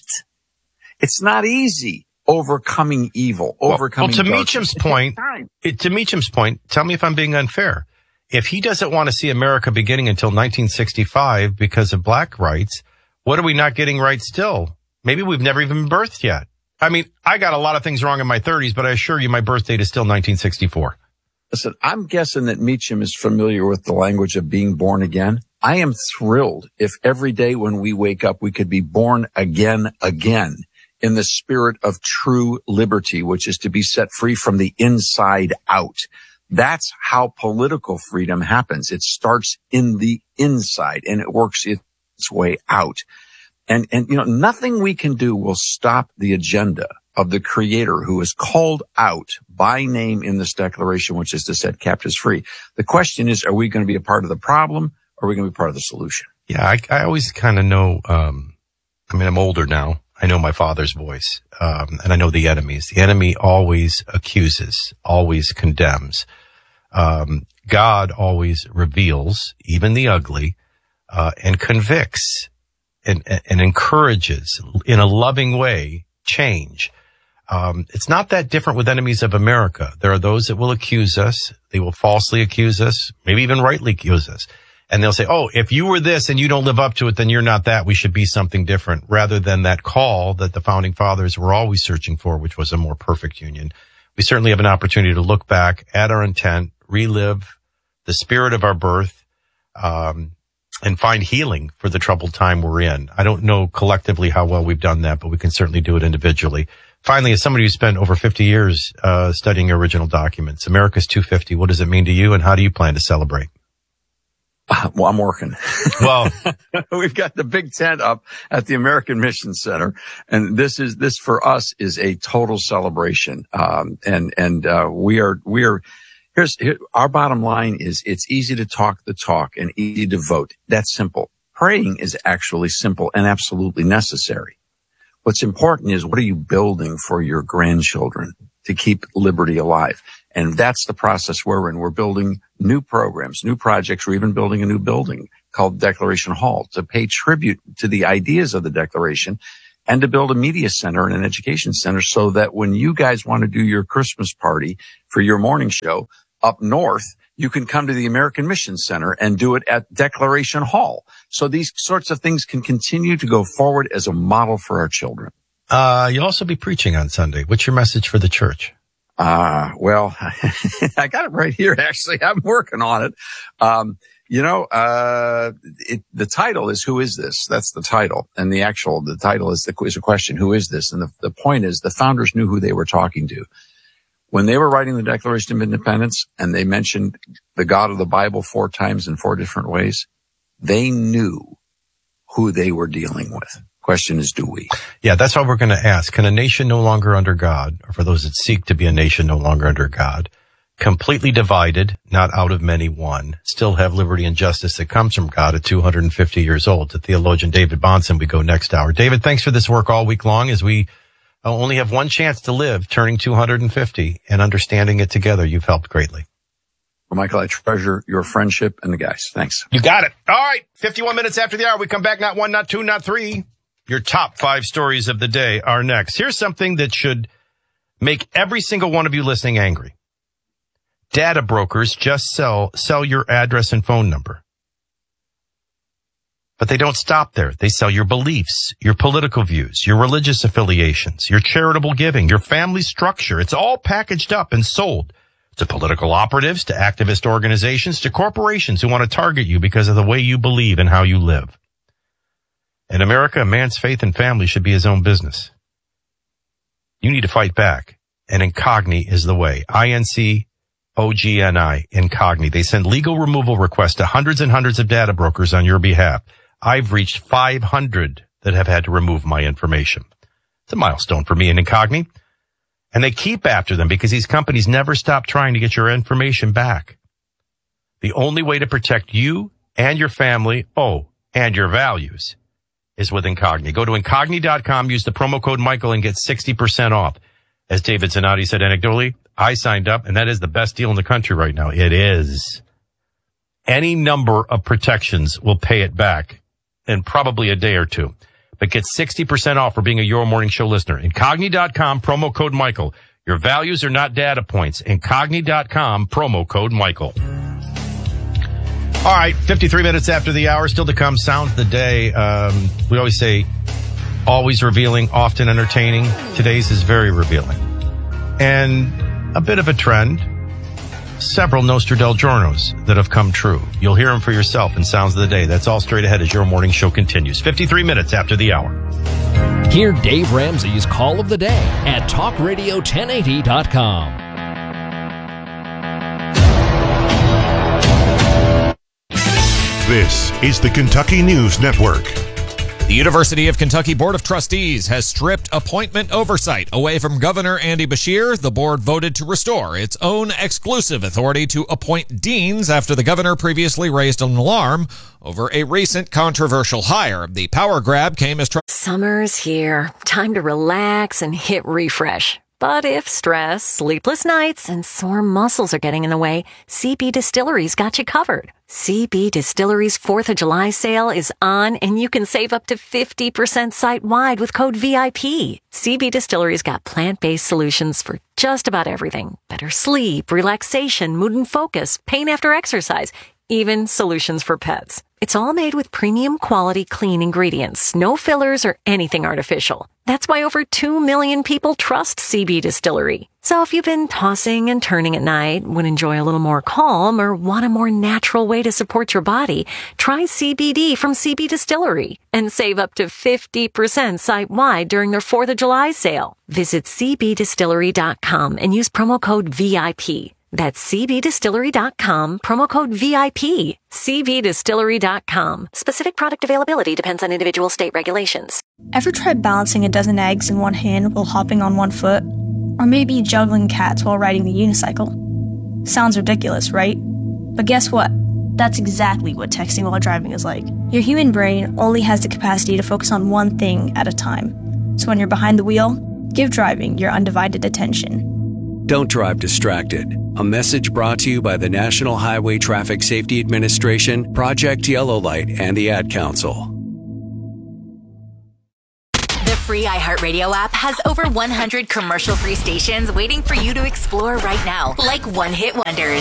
It's not easy overcoming evil, overcoming Well, well to Meacham's point, it, to Meacham's point, tell me if I'm being unfair. If he doesn't want to see America beginning until nineteen sixty-five because of black rights, what are we not getting right still? Maybe we've never even been birthed yet. I mean, I got a lot of things wrong in my thirties, but I assure you my birth date is still nineteen sixty-four. Listen, I'm guessing that Meacham is familiar with the language of being born again. I am thrilled if every day when we wake up, we could be born again, again in the spirit of true liberty, which is to be set free from the inside out. That's how political freedom happens. It starts in the inside and it works its way out. And, and, you know, nothing we can do will stop the agenda of the Creator who is called out by name in this declaration, which is to set captives free. The question is, are we going to be a part of the problem or are we going to be part of the solution? Yeah, I, I always kind of know, um, I mean, I'm older now. I know my father's voice, um, and I know the enemies. The enemy always accuses, always condemns. Um, God always reveals, even the ugly, uh, and convicts and, and encourages in a loving way change. Um, it's not that different with enemies of America. There are those that will accuse us. They will falsely accuse us, maybe even rightly accuse us. And they'll say, oh, if you were this and you don't live up to it, then you're not that. We should be something different, rather than that call that the founding fathers were always searching for, which was a more perfect union. We certainly have an opportunity to look back at our intent, relive the spirit of our birth, um, and find healing for the troubled time we're in. I don't know collectively how well we've done that, but we can certainly do it individually. Finally, as somebody who spent over fifty years uh, studying original documents, America's two fifty, what does it mean to you, and how do you plan to celebrate? Well, I'm working. Well, we've got the big tent up at the American Mission Center, and this is this for us is a total celebration. Um, and and uh, we are we are here's here, our bottom line is it's easy to talk the talk and easy to vote. That's simple. Praying is actually simple and absolutely necessary. What's important is what are you building for your grandchildren to keep liberty alive? And that's the process we're in. We're building new programs, new projects. We're even building a new building called Declaration Hall to pay tribute to the ideas of the Declaration and to build a media center and an education center so that when you guys want to do your Christmas party for your morning show up north, you can come to the American Mission Center and do it at Declaration Hall. So these sorts of things can continue to go forward as a model for our children. Uh, you'll also be preaching on Sunday. What's your message for the church? Uh, well, I got it right here. Actually, I'm working on it. Um, you know, uh, it, the title is Who Is This? That's the title. And the actual, the title is the, is a question. Who is this? And the, the point is the founders knew who they were talking to. When they were writing the Declaration of Independence and they mentioned the God of the Bible four times in four different ways, they knew who they were dealing with. Question is, do we? Yeah, that's what we're going to ask. Can a nation no longer under God, or for those that seek to be a nation no longer under God, completely divided, not out of many one, still have liberty and justice that comes from God at two hundred fifty years old? To theologian David Bahnsen, we go next hour. David, thanks for this work all week long as we only have one chance to live, turning two hundred fifty and understanding it together. You've helped greatly. Well, Michael, I treasure your friendship and the guys. Thanks. You got it. All right. fifty-one minutes after the hour, we come back. Not one, not two, not three. Your top five stories of the day are next. Here's something that should make every single one of you listening angry. Data brokers just sell, sell your address and phone number. But they don't stop there. They sell your beliefs, your political views, your religious affiliations, your charitable giving, your family structure. It's all packaged up and sold to political operatives, to activist organizations, to corporations who want to target you because of the way you believe and how you live. In America, a man's faith and family should be his own business. You need to fight back, and Incogni is the way. I N C O G N I, Incogni. They send legal removal requests to hundreds and hundreds of data brokers on your behalf. I've reached five hundred that have had to remove my information. It's a milestone for me in Incogni. And they keep after them because these companies never stop trying to get your information back. The only way to protect you and your family, oh, and your values, is with Incogni. Go to Incogni dot com, use the promo code Michael and get sixty percent off. As David Zanotti said anecdotally, I signed up and that is the best deal in the country right now. It is. Any number of protections will pay it back in probably a day or two. But get sixty percent off for being a Your Morning Show listener. Incogni dot com, promo code Michael. Your values are not data points. Incogni dot com, promo code Michael. All right, fifty-three minutes after the hour, still to come, Sound of the Day. Um, we always say, always revealing, often entertaining. Today's is very revealing. And a bit of a trend. Several Nostradamus that have come true. You'll hear them for yourself in Sounds of the Day. That's all straight ahead as Your Morning Show continues. fifty-three minutes after the hour. Hear Dave Ramsey's Call of the Day at talk radio ten eighty dot com. This is the Kentucky News Network. The University of Kentucky Board of Trustees has stripped appointment oversight away from Governor Andy Beshear. The board voted to restore its own exclusive authority to appoint deans after the governor previously raised an alarm over a recent controversial hire. The power grab came as... Tr- Summer's here. Time to relax and hit refresh. But if stress, sleepless nights, and sore muscles are getting in the way, C B Distillery's got you covered. C B Distillery's fourth of July sale is on, and you can save up to fifty percent site-wide with code V I P. C B Distillery's got plant-based solutions for just about everything. Better sleep, relaxation, mood and focus, pain after exercise, even solutions for pets. It's all made with premium quality clean ingredients, no fillers or anything artificial. That's why over two million people trust C B Distillery. So if you've been tossing and turning at night, would enjoy a little more calm, or want a more natural way to support your body, try C B D from C B Distillery and save up to fifty percent site-wide during their fourth of July sale. Visit C B distillery dot com and use promo code V I P. That's C B distillery dot com, promo code V I P. C B distillery dot com. Specific product availability depends on individual state regulations. Ever tried balancing a dozen eggs in one hand while hopping on one foot? Or maybe juggling cats while riding the unicycle? Sounds ridiculous, right? But guess what? That's exactly what texting while driving is like. Your human brain only has the capacity to focus on one thing at a time. So when you're behind the wheel, give driving your undivided attention. Don't drive distracted. A message brought to you by the National Highway Traffic Safety Administration, Project Yellow Light, and the Ad Council. The free iHeartRadio app has over one hundred commercial-free stations waiting for you to explore right now, like one-hit wonders.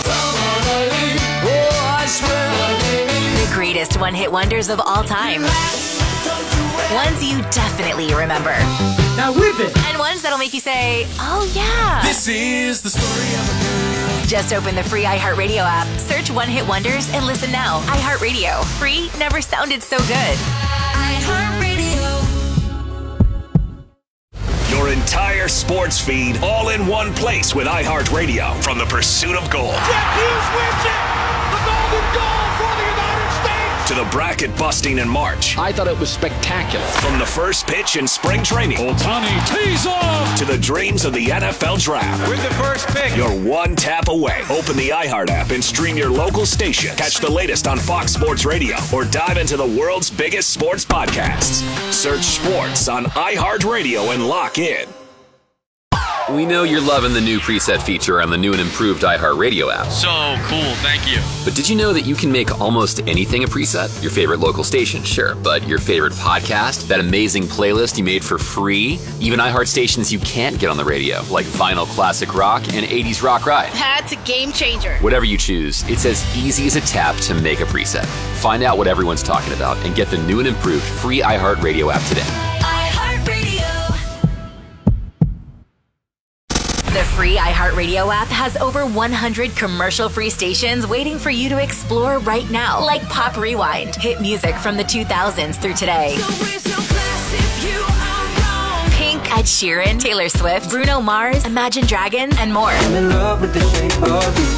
The greatest one-hit wonders of all time. Ones you definitely remember. Now whip it! And ones that'll make you say, oh yeah. This is the story of a girl. Just open the free iHeartRadio app, search One Hit Wonders, and listen now. iHeartRadio. Free never sounded so good. iHeartRadio. Your entire sports feed all in one place with iHeartRadio from the pursuit of gold. Jeff Hughes wins it! The golden goal for the United States! To the bracket busting in March. I thought it was spectacular. From the first pitch in spring training. Ohtani tees off! To the dreams of the N F L draft. With the first pick. You're one tap away. Open the iHeart app and stream your local station. Catch the latest on Fox Sports Radio or dive into the world's biggest sports podcasts. Search sports on iHeartRadio and lock in. We know you're loving the new preset feature on the new and improved iHeartRadio app. So cool, thank you. But did you know that you can make almost anything a preset? Your favorite local station, sure, but your favorite podcast, that amazing playlist you made for free, even iHeart stations you can't get on the radio, like Vinyl Classic Rock and eighties Rock Ride. That's a game changer. Whatever you choose, it's as easy as a tap to make a preset. Find out what everyone's talking about and get the new and improved free iHeartRadio app today. The free iHeartRadio app has over one hundred commercial-free stations waiting for you to explore right now, like Pop Rewind, hit music from the two thousands through today. Pink, Ed Sheeran, Taylor Swift, Bruno Mars, Imagine Dragons, and more. I'm in love with the shape of you.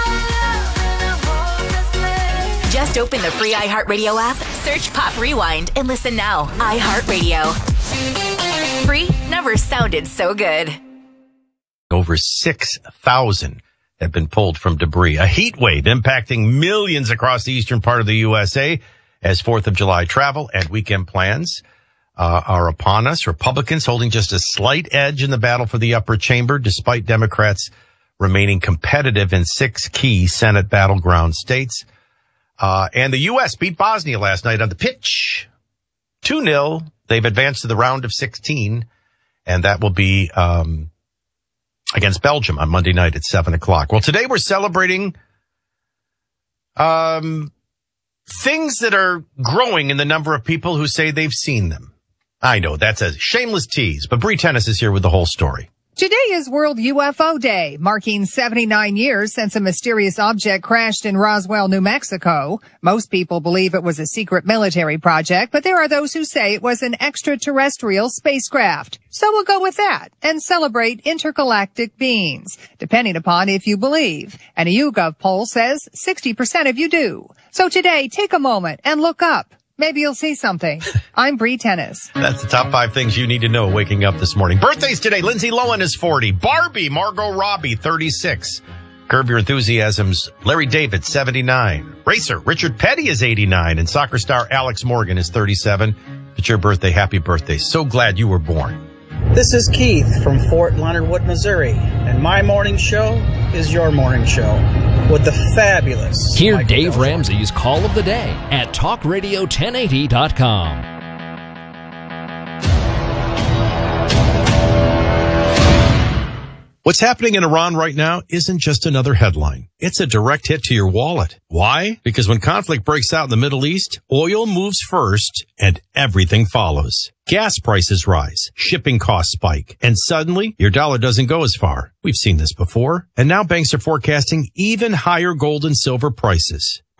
Just open the free iHeartRadio app, search Pop Rewind, and listen now. iHeartRadio. Free never sounded so good. Over six thousand have been pulled from debris. A heat wave impacting millions across the eastern part of the U S A as fourth of July travel and weekend plans uh, are upon us. Republicans holding just a slight edge in the battle for the upper chamber, despite Democrats remaining competitive in six key Senate battleground states. Uh, and the U S beat Bosnia last night on the pitch. two nil. They've advanced to the round of sixteen, and that will be um against Belgium on Monday night at seven o'clock. Well, today we're celebrating um things that are growing in the number of people who say they've seen them. I know that's a shameless tease, but Bree Tennis is here with the whole story. Today is World U F O Day, marking seventy-nine years since a mysterious object crashed in Roswell, New Mexico. Most people believe it was a secret military project, but there are those who say it was an extraterrestrial spacecraft. So we'll go with that and celebrate intergalactic beings, depending upon if you believe. And a YouGov poll says sixty percent of you do. So today, take a moment and look up. Maybe you'll see something. I'm Bree Tennis. That's the top five things you need to know waking up this morning. Birthdays today. Lindsay Lohan is forty. Barbie, Margot Robbie, thirty-six. Curb Your Enthusiasm's Larry David, seventy-nine. Racer, Richard Petty is eighty-nine. And soccer star Alex Morgan is thirty-seven. It's your birthday. Happy birthday. So glad you were born. This is Keith from Fort Leonard Wood, Missouri, and my morning show is your morning show with the fabulous Hear Michael Dave Del Toro. Ramsey's Call of the Day at talk radio ten eighty dot com. What's happening in Iran right now isn't just another headline. It's a direct hit to your wallet. Why? Because when conflict breaks out in the Middle East, oil moves first and everything follows. Gas prices rise, shipping costs spike, and suddenly your dollar doesn't go as far. We've seen this before. And now banks are forecasting even higher gold and silver prices.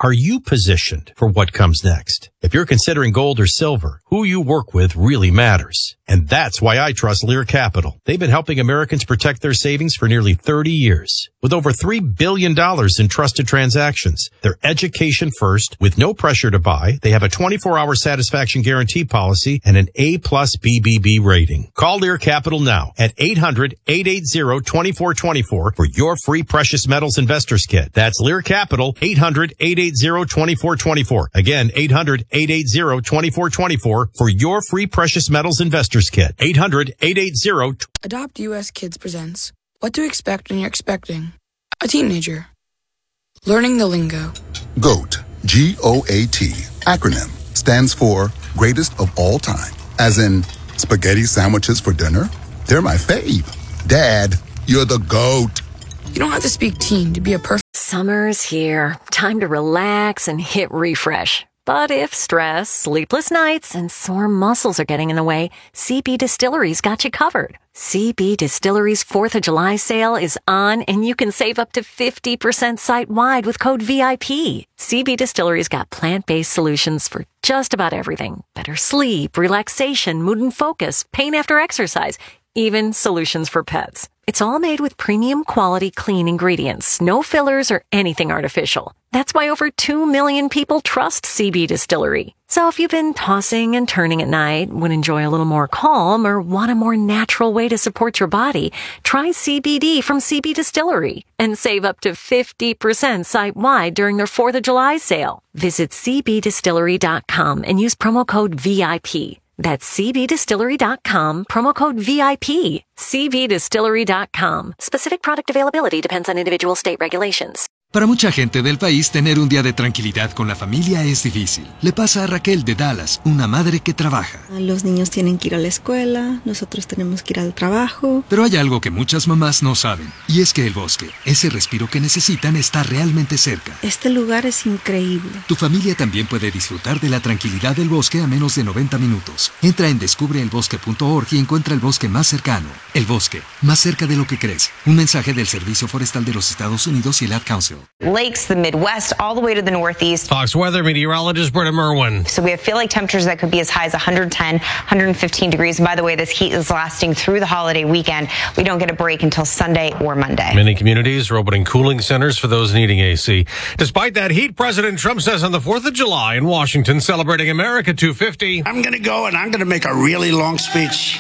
Are you positioned for what comes next? If you're considering gold or silver, who you work with really matters. And that's why I trust Lear Capital. They've been helping Americans protect their savings for nearly thirty years. With over three billion dollars in trusted transactions, they're education first with no pressure to buy. They have a twenty-four hour satisfaction guarantee policy and an A plus B B B rating. Call Lear Capital now at eight hundred, eight eight zero, two four two four for your free precious metals investors kit. That's Lear Capital, eight hundred, eight eight zero, two four two four. Again, eight hundred, eight eight zero, two four two four for your free precious metals investors kit. eight hundred, eight eight zero. Adopt U S Kids presents What to Expect When You're Expecting a Teenager. Learning the lingo. GOAT, G O A T, acronym, stands for Greatest of All Time. As in, spaghetti sandwiches for dinner? They're my fave. Dad, you're the GOAT. You don't have to speak teen to be a perfect... Summer's here. Time to relax and hit refresh. But if stress, sleepless nights, and sore muscles are getting in the way, C B Distillery's got you covered. C B Distillery's fourth of July sale is on, and you can save up to fifty percent site-wide with code V I P. C B Distillery's got plant-based solutions for just about everything. Better sleep, relaxation, mood and focus, pain after exercise, even solutions for pets. It's all made with premium quality clean ingredients, no fillers or anything artificial. That's why over two million people trust C B Distillery. So if you've been tossing and turning at night, would enjoy a little more calm, or want a more natural way to support your body, try C B D from C B Distillery and save up to fifty percent site-wide during their fourth of July sale. Visit c b distillery dot com and use promo code V I P. That's c b distillery dot com, promo code V I P. c b distillery dot com. Specific product availability depends on individual state regulations. Para mucha gente del país, tener un día de tranquilidad con la familia es difícil. Le pasa a Raquel de Dallas, una madre que trabaja. Los niños tienen que ir a la escuela, nosotros tenemos que ir al trabajo. Pero hay algo que muchas mamás no saben, y es que el bosque, ese respiro que necesitan, está realmente cerca. Este lugar es increíble. Tu familia también puede disfrutar de la tranquilidad del bosque a menos de noventa minutos. Entra en descubre el bosque punto org y encuentra el bosque más cercano. El bosque, más cerca de lo que crees. Un mensaje del Servicio Forestal de los Estados Unidos y el Ad Council. Lakes, the Midwest, all the way to the Northeast. Fox Weather meteorologist Britta Merwin. So we have feel like temperatures that could be as high as one hundred ten, one hundred fifteen degrees. And by the way, this heat is lasting through the holiday weekend. We don't get a break until Sunday or Monday. Many communities are opening cooling centers for those needing A C. Despite that heat, President Trump says on the fourth of July in Washington, celebrating America two fifty. I'm going to go and I'm going to make a really long speech.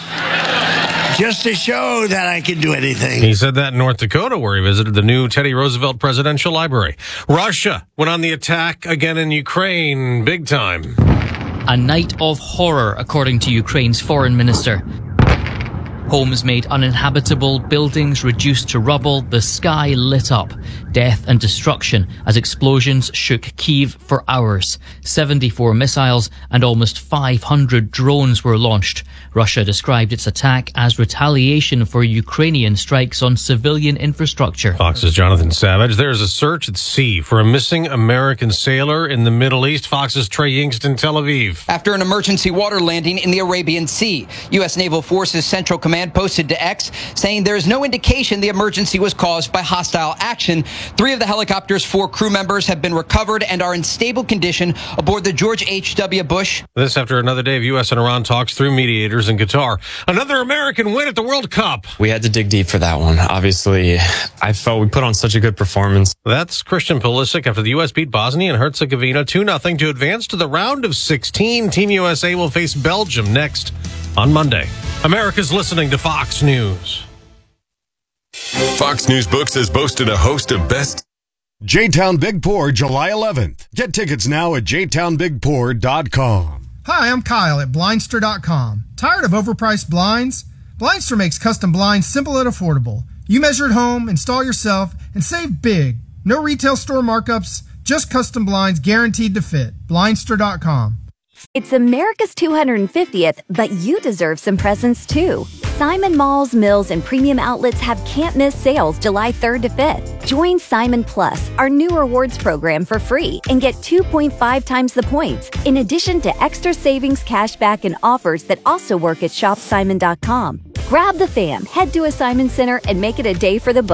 Just to show that I can do anything. He said that in North Dakota, where he visited the new Teddy Roosevelt Presidential Library. Russia went on the attack again in Ukraine, big time. A night of horror, according to Ukraine's foreign minister. Homes made uninhabitable, buildings reduced to rubble, the sky lit up. Death and destruction as explosions shook Kyiv for hours. seventy-four missiles and almost five hundred drones were launched. Russia described its attack as retaliation for Ukrainian strikes on civilian infrastructure. Fox's Jonathan Savage. There's a search at sea for a missing American sailor in the Middle East. Fox's Trey Yingst in Tel Aviv. After an emergency water landing in the Arabian Sea, U S Naval Forces Central Command posted to X saying there is no indication the emergency was caused by hostile action. Three of the helicopter's four crew members have been recovered and are in stable condition aboard the George H W. Bush. This after another day of U S and Iran talks through mediators in Qatar. Another American win at the World Cup. We had to dig deep for that one. Obviously, I felt we put on such a good performance. That's Christian Pulisic after the U S beat Bosnia and Herzegovina two nothing to advance to the round of sixteen. Team U S A will face Belgium next on Monday. America's listening to Fox News. Fox News Books has boasted a host of best J-Town Big Pour July eleventh. Get tickets now at j town big pour dot com. Hi, I'm Kyle at blindster dot com. Tired of overpriced blinds? Blindster makes custom blinds simple and affordable. You measure at home, install yourself, and save big. No retail store markups, just custom blinds guaranteed to fit. blindster dot com. It's America's two hundred fiftieth, but you deserve some presents too. Simon Malls, Mills, and premium outlets have can't-miss sales July third to fifth. Join Simon Plus, our new rewards program, for free and get two point five times the points, in addition to extra savings, cashback, and offers that also work at shop simon dot com. Grab the fam, head to a Simon Center, and make it a day for the books.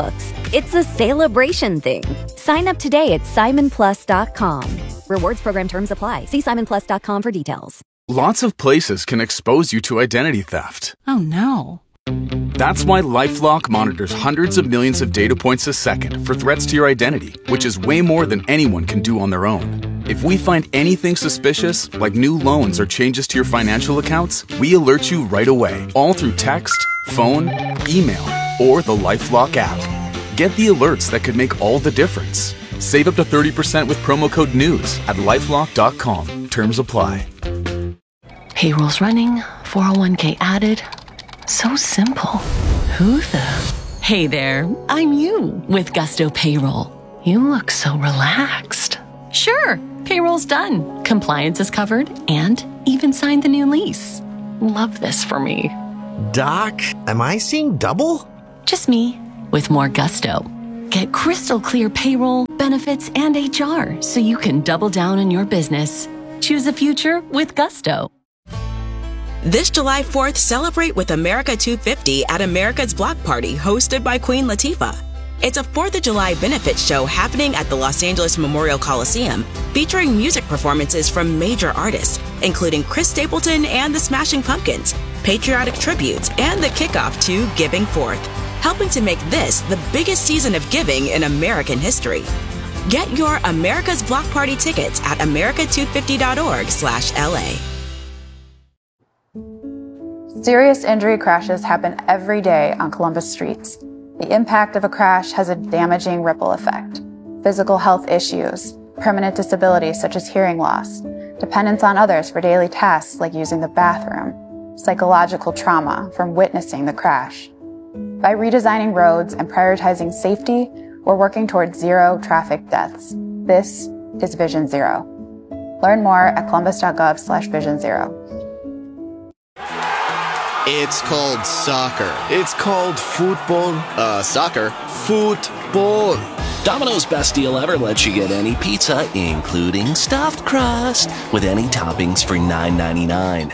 It's a celebration thing. Sign up today at simon plus dot com. Rewards program terms apply. See simon plus dot com for details. Lots of places can expose you to identity theft. Oh no. That's why LifeLock monitors hundreds of millions of data points a second for threats to your identity, which is way more than anyone can do on their own. If we find anything suspicious, like new loans or changes to your financial accounts, we alert you right away, all through text, phone, email, or the LifeLock app. Get the alerts that could make all the difference. Save up to thirty percent with promo code NEWS at lifelock dot com. Terms apply. Payroll's running, four oh one k added. So simple. Who the? Hey there, I'm you with Gusto Payroll. You look so relaxed. Sure, payroll's done. Compliance is covered and even signed the new lease. Love this for me. Doc, am I seeing double? Just me with more gusto. Get crystal clear payroll, benefits, and H R so you can double down on your business. Choose a future with Gusto. This July fourth, celebrate with America two fifty at America's Block Party, hosted by Queen Latifah. It's a fourth of July benefit show happening at the Los Angeles Memorial Coliseum, featuring music performances from major artists, including Chris Stapleton and the Smashing Pumpkins, patriotic tributes, and the kickoff to Giving Forth, helping to make this the biggest season of giving in American history. Get your America's Block Party tickets at america two fifty dot org slash L A. Serious injury crashes happen every day on Columbus streets. The impact of a crash has a damaging ripple effect. Physical health issues, permanent disabilities such as hearing loss, dependence on others for daily tasks like using the bathroom, psychological trauma from witnessing the crash. By redesigning roads and prioritizing safety, we're working towards zero traffic deaths. This is Vision Zero. Learn more at columbus.gov slash vision zero. It's called soccer. It's called football. Uh, soccer. Football. Domino's Best Deal Ever lets you get any pizza, including stuffed crust, with any toppings for nine ninety-nine.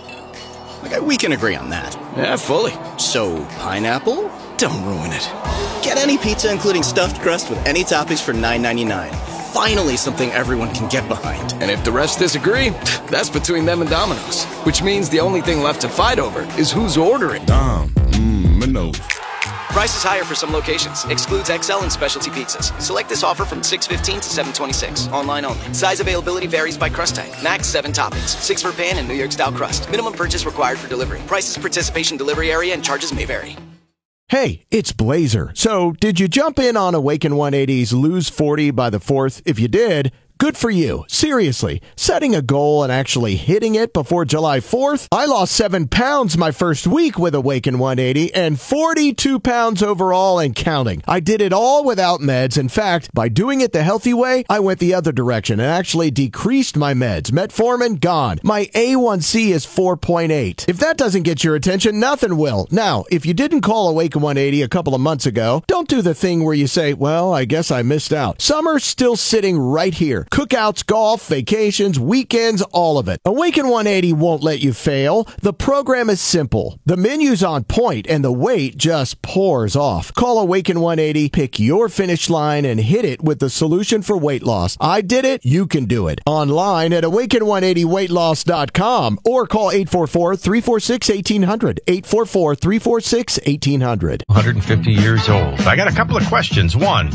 Okay, we can agree on that. Yeah, fully. So, pineapple? Don't ruin it. Get any pizza, including stuffed crust, with any toppings for nine ninety-nine. Finally, something everyone can get behind. And if the rest disagree, that's between them and Domino's. Which means the only thing left to fight over is who's ordering. Dom, mmm, Minos. Price is higher for some locations. Excludes X L and specialty pizzas. Select this offer from six fifteen to seven twenty-six. Online only. Size availability varies by crust type. Max seven toppings. Six for pan and New York style crust. Minimum purchase required for delivery. Prices, participation, delivery area, and charges may vary. Hey, it's Blazer. So, did you jump in on Awaken one eighty's Lose forty by the fourth? If you did, good for you. Seriously, setting a goal and actually hitting it before July fourth? I lost seven pounds my first week with Awaken one eighty and forty-two pounds overall and counting. I did it all without meds. In fact, by doing it the healthy way, I went the other direction and actually decreased my meds. Metformin, gone. My A one C is four point eight. If that doesn't get your attention, nothing will. Now, if you didn't call Awaken one eighty a couple of months ago, don't do the thing where you say, well, I guess I missed out. Summer's still sitting right here. Cookouts, golf, vacations, weekends, all of it. Awaken one eighty won't let you fail. The program is simple. The menu's on point and the weight just pours off. Call Awaken one eighty, pick your finish line and hit it with the solution for weight loss. I did it. You can do it. Online at awaken one eighty weight loss dot com or call eight four four, three four six, one eight hundred. eight four four, three four six, one eight hundred. one hundred fifty years old. I got a couple of questions. One,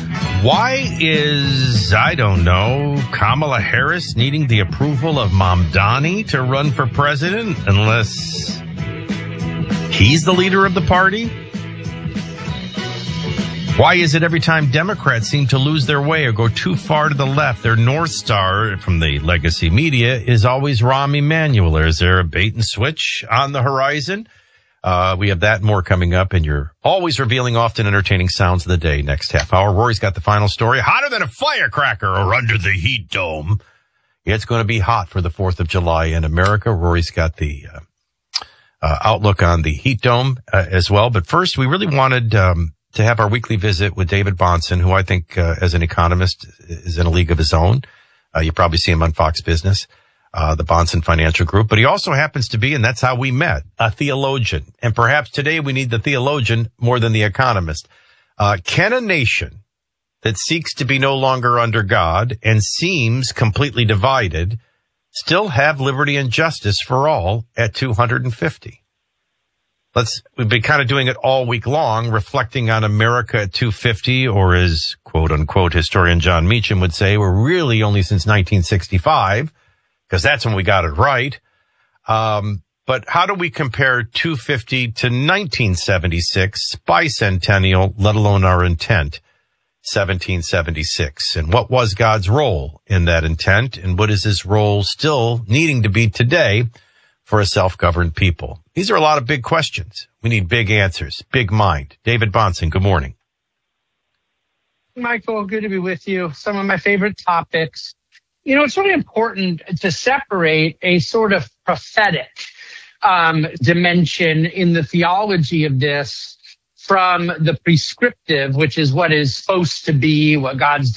why is, I don't know, Kamala Harris needing the approval of Mamdani to run for president unless he's the leader of the party? Why is it every time Democrats seem to lose their way or go too far to the left, their North Star from the legacy media is always Rahm Emanuel? Is there a bait and switch on the horizon? Uh, we have that and more coming up, and you're always revealing often entertaining sounds of the day next half hour. Rory's got the final story. Hotter than a firecracker or under the heat dome. It's going to be hot for the fourth of July in America. Rory's got the uh, uh, outlook on the heat dome uh, as well. But first, we really wanted um, to have our weekly visit with David Bahnsen, who I think uh, as an economist is in a league of his own. Uh, you probably see him on Fox Business. Uh, the Bahnsen Financial Group, but he also happens to be, and that's how we met, a theologian. And perhaps today we need the theologian more than the economist. Uh, can a nation that seeks to be no longer under God and seems completely divided still have liberty and justice for all at two hundred fifty? Let's, we've been kind of doing it all week long, reflecting on America at two fifty, or as quote unquote historian John Meacham would say, we're really only since nineteen sixty-five, because that's when we got it right. Um, but how do we compare two fifty to nineteen seventy-six bicentennial, let alone our intent, seventeen seventy-six? And what was God's role in that intent? And what is his role still needing to be today for a self-governed people? These are a lot of big questions. We need big answers, big mind. David Bahnsen, good morning. Michael, good to be with you. Some of my favorite topics. You know, it's really important to separate a sort of prophetic um, dimension in the theology of this from the prescriptive, which is what is supposed to be, what God's